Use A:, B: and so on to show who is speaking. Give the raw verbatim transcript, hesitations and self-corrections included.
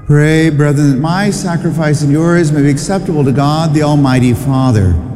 A: Pray, brethren, that my sacrifice and yours may be acceptable to God, the Almighty Father.